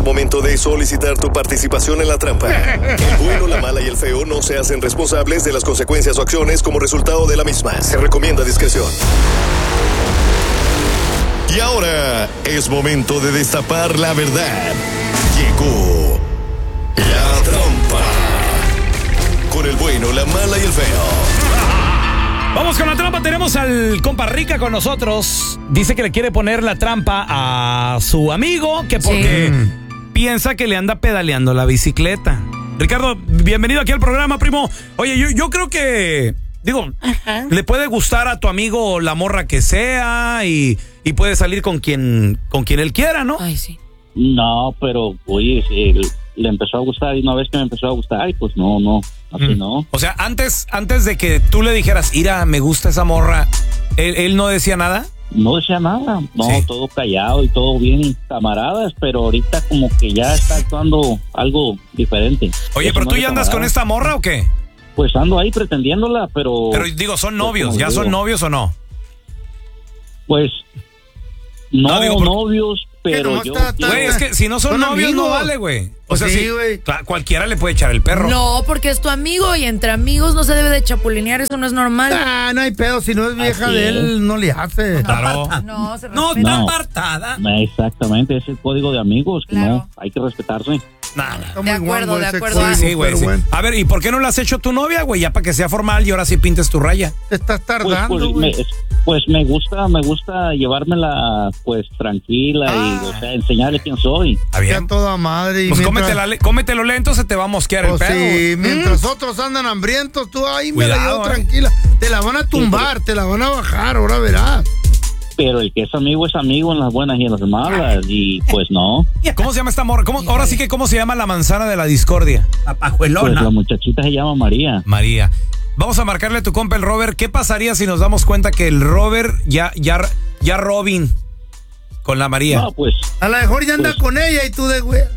momento de solicitar tu participación en la trampa. El bueno, la mala y el feo no se hacen responsables de las consecuencias o acciones como resultado de la misma. Se recomienda discreción. Y ahora es momento de destapar la verdad. Llegó la trampa. Con el bueno, la mala y el feo. Vamos con la trampa, tenemos al compa Rica con nosotros. Dice que le quiere poner la trampa a su amigo, que porque piensa que le anda pedaleando la bicicleta. Ricardo, bienvenido aquí al programa, primo. Oye, yo creo que, le puede gustar a tu amigo la morra que sea y puede salir con quien él quiera, ¿no? Ay, sí. No, pero, oye, le empezó a gustar y una vez que me empezó a gustar, pues no, así no. O sea, antes de que tú le dijeras, Ira, me gusta esa morra, ¿él no decía nada? No decía nada, no, Sí. todo callado y todo bien, camaradas, pero ahorita como que ya está actuando algo diferente. Oye, Eso ¿pero no tú es ya andas con camarada. esta morra o qué? Pues ando ahí pretendiéndola, pero... Pero ¿son novios? como ¿Ya son digo, novios o no? Pues, no, No, digo, por- novios, pero nomás yo... está- quiero- Güey, es que si no son Son novios no amigos. vale, güey. O Pues sea, sí, sí, güey. cualquiera le puede echar el perro. No, porque es tu amigo y entre amigos no se debe de chapulinear, eso no es normal. Ah, no hay pedo, si no es vieja Así de es. él, no le hace. Claro. No, se No, respeta. está No. apartada. Exactamente, es el código de amigos, que Claro. no, hay que respetarse. Nada. Está De muy acuerdo, guango de ese acuerdo. código, Sí, güey, pero sí. bueno, A ver, ¿y por qué no la has hecho tu novia, güey? Ya para que sea formal y ahora sí pintes tu raya. te estás tardando, Pues güey. me gusta llevármela pues tranquila y o sea, enseñarle quién soy. Está Ya bien. toda madre. Y Pues mientras- cómetelo lento, se te va a mosquear el Pues pedo. sí, mientras otros andan hambrientos, tú ahí me la Cuidado, llevo tranquila. Te la van a tumbar, te la van a bajar, ahora verás. Pero el que es amigo en las buenas y en las malas y pues no. ¿Cómo se llama esta morra? Ahora sí que, ¿cómo se llama la manzana de la discordia? La Pues pajuelona. la muchachita se llama María. María. Vamos a marcarle a tu compa el Robert. ¿Qué pasaría si nos damos cuenta que el Robert ya Robin con la María? No, pues A lo mejor ya anda Pues- con ella y tú de güey.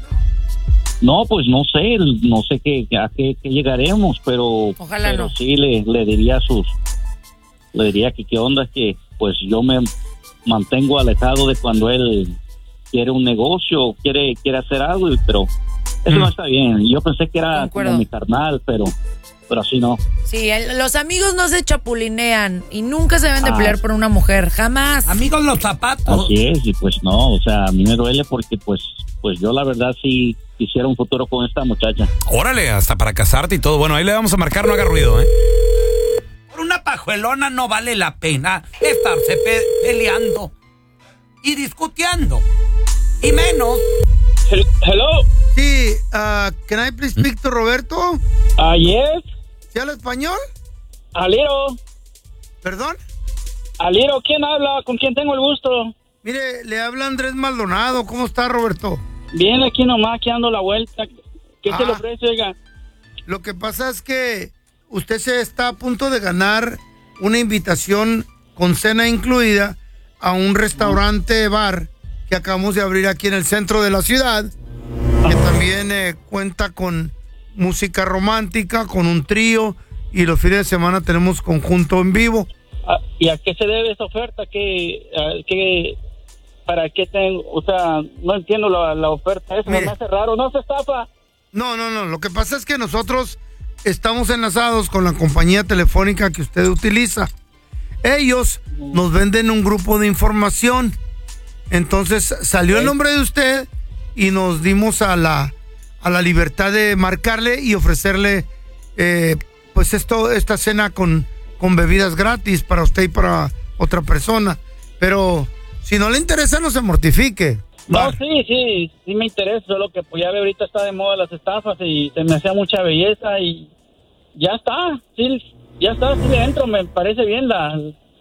no, pues no sé a qué llegaremos, pero Ojalá no. sí le diría que qué onda, que pues yo me mantengo alejado de cuando él quiere un negocio, quiere hacer algo, pero eso no está bien. Yo pensé que era Concuerdo. como mi carnal, pero así no. Sí, los amigos no se chapulinean y nunca se deben de Ah. pelear por una mujer, jamás. Amigos los zapatos. Así es, y pues no, o sea, a mí me duele porque pues yo la verdad sí quisiera un futuro con esta muchacha. Órale, hasta para casarte y todo. Bueno, ahí le vamos a marcar, no haga ruido, ¿eh? Por una pajuelona no vale la pena estarse peleando y discutiendo. Y menos. Hello, Sí, can I please speak to Roberto? yes, ¿Sí habla español? Aliro, ¿Perdón? ¿quién habla? ¿Con quién tengo el gusto? Mire, le habla Andrés Maldonado. ¿Cómo está, Roberto? Bien, aquí nomás, aquí ando la vuelta. ¿Qué se le Ah. ofrece, oiga? Lo que pasa es que usted se está a punto de ganar una invitación con cena incluida a un restaurante bar que acabamos de abrir aquí en el centro de la ciudad, que también cuenta con música romántica, con un trío, y los fines de semana tenemos conjunto en vivo. ¿Y a qué se debe esa oferta? ¿Para qué tengo? O sea, no entiendo la oferta. Eso Mire. me hace raro. ¿No se estafa? No, lo que pasa es que nosotros estamos enlazados con la compañía telefónica que usted utiliza. Ellos nos venden un grupo de información. Entonces salió el nombre de usted y nos dimos a la libertad de marcarle y ofrecerle pues esta cena con bebidas gratis para usted y para otra persona. Pero si no le interesa, no se mortifique. No, sí me interesa. Solo que pues ya ve, ahorita está de moda las estafas y se me hacía mucha belleza y ya está. Sí, ya está, sí le entro. Me parece bien la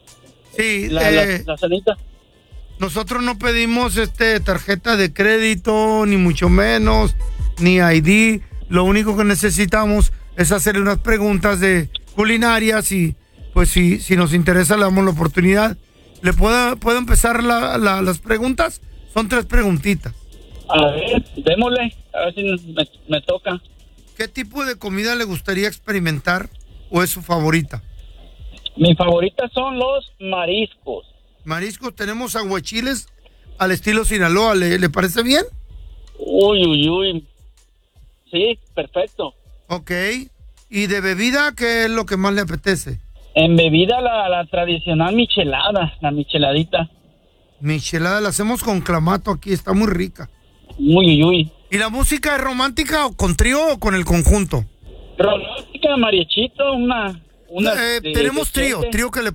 cenita. Nosotros no pedimos tarjeta de crédito, ni mucho menos, ni ID. Lo único que necesitamos es hacerle unas preguntas de culinarias y pues si nos interesa le damos la oportunidad. ¿Le puedo empezar las preguntas? Son 3 preguntitas. A ver, démosle. A ver si me toca. ¿Qué tipo de comida le gustaría experimentar o es su favorita? Mi favorita son los mariscos. Mariscos, tenemos aguachiles al estilo Sinaloa. ¿Le parece bien? Uy. Sí, perfecto. Ok. ¿Y de bebida qué es lo que más le apetece? En bebida la tradicional michelada, la micheladita. Michelada la hacemos con clamato aquí, está muy rica. Uy. ¿Y la música es romántica o con trío o con el conjunto? Romántica, mariachito, una tenemos trío que le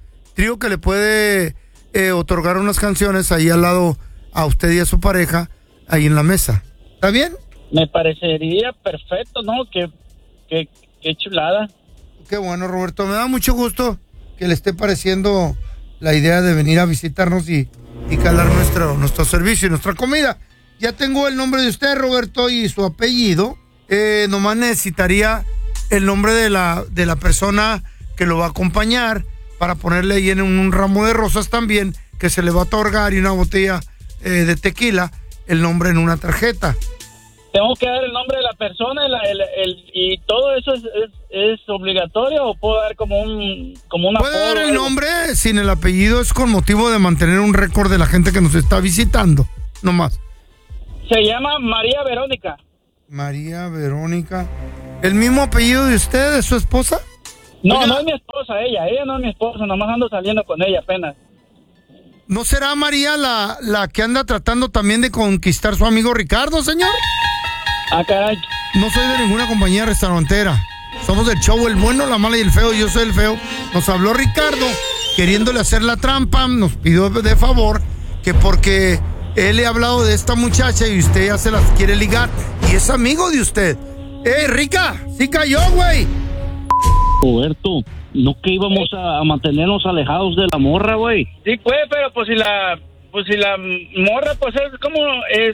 puede otorgar unas canciones ahí al lado a usted y a su pareja, ahí en la mesa. ¿Está bien? Me parecería perfecto, ¿no? Qué chulada. Qué bueno, Roberto. Me da mucho gusto que le esté pareciendo la idea de venir a visitarnos y calar nuestro servicio y nuestra comida. Ya tengo el nombre de usted, Roberto, y su apellido. Nomás necesitaría el nombre de la persona que lo va a acompañar para ponerle ahí en un ramo de rosas también, que se le va a otorgar, y una botella de tequila, el nombre en una tarjeta. ¿Tengo que dar el nombre de la persona y todo eso es obligatorio o puedo dar como una puede dar el nombre sin el apellido? Es con motivo de mantener un récord de la gente que nos está visitando, nomás. Se llama María Verónica. María Verónica. ¿El mismo apellido de usted, de su esposa? No, no es mi esposa, ella no es mi esposa, nomás ando saliendo con ella apenas. ¿No será María la que anda tratando también de conquistar su amigo Ricardo, señor? Ah, caray. No soy de ninguna compañía restaurantera. Somos del show El Bueno, la Mala y el Feo. Yo soy el Feo. Nos habló Ricardo queriéndole hacer la trampa. Nos pidió de favor que porque él le ha hablado de esta muchacha y usted ya se las quiere ligar. Y es amigo de usted. Rica, sí cayó, güey. Roberto, ¿no que íbamos a mantenernos alejados de la morra, güey? Sí, pues, pero pues si la morra, pues es como es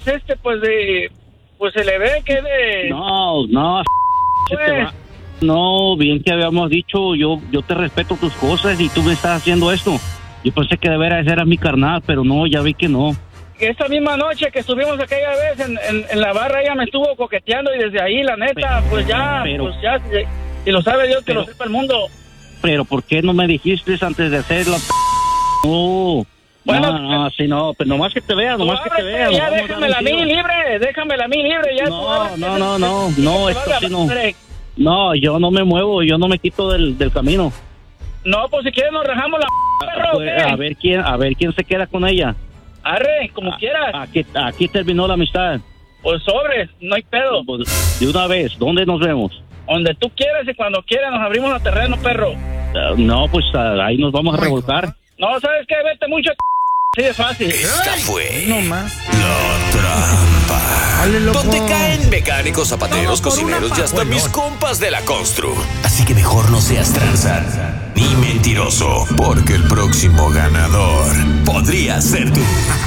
pues se le ve que de... No, pues. No, bien que habíamos dicho, yo te respeto tus cosas y tú me estás haciendo esto. Yo pensé que de veras era mi carnal, pero no, ya vi que no. Esta misma noche que estuvimos aquella vez en la barra, ella me estuvo coqueteando y desde ahí, la neta, pues ya, y lo sabe Dios, que lo sepa el mundo. Pero ¿por qué no me dijiste antes de hacerlo? No. Bueno, no, sí, no, pero nomás que te vea, Ya déjamela a mí libre, ya. No, esto sí no. No, yo no me muevo, yo no me quito del camino. No, pues si quieres nos rajamos la perro. Pues, a ver quién se queda con ella. Arre, como quieras. Aquí terminó la amistad. Pues sobres, no hay pedo. Pues, de una vez, ¿dónde nos vemos? Donde tú quieras y cuando quieras nos abrimos a terreno, perro. No, pues ahí nos vamos a revolcar. No, ¿sabes qué? Vete mucho. Sí, es fácil. Esta fue No más. La Trampa. Dale, loco. Donde caen mecánicos, zapateros, cocineros y hasta mis compas de la constru. Así que mejor no seas tranza ni mentiroso, porque el próximo ganador podría ser tú.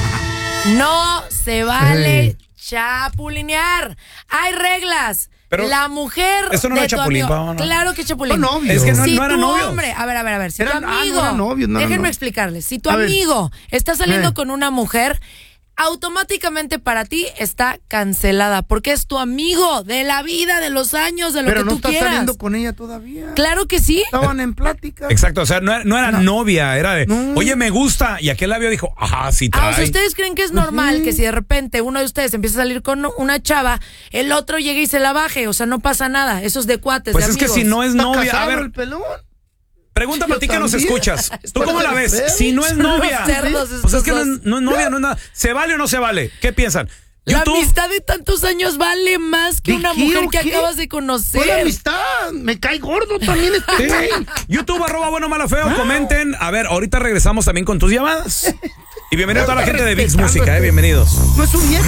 No se vale chapulinear. Hay reglas. Pero la mujer eso no de era tu chapulín, amigo, no. Claro que chapulín. No, novio. Es que no Si era tu novio. hombre, a ver, si tu no amigo, era novio, no era déjenme novio. explicarles, si tu A ver. amigo está saliendo con una mujer, automáticamente para ti está cancelada, porque es tu amigo de la vida, de los años, de lo Pero que no tú está quieras. saliendo con ella todavía. Claro que sí. Estaban en plática. Exacto, o sea, no era novia, era de, No. oye, me gusta, y aquel labio dijo, ajá, sí trae. O sea, ¿ustedes creen que es normal que si de repente uno de ustedes empieza a salir con una chava, el otro llegue y se la baje? O sea, no pasa nada. Eso es de cuates, Pues de es que amigos. si no es ¿Está novia, a casado ver, el pelón? pregúntame a Yo ti que nos también. escuchas. ¿Tú cómo la ves? Son Si no es unos novia. cerdos Pues es que no estos es novia, no es nada. ¿Se vale o no se vale? ¿Qué piensan? La YouTube, amistad de tantos años vale más que ¿De una qué mujer o que qué? acabas de conocer. Fue la amistad. Me cae gordo también este güey. YouTube, @bueno, malo, feo, comenten. A ver, ahorita regresamos también con tus llamadas. Y bienvenido a toda la gente de VIX Música, bienvenidos. No es un viejo.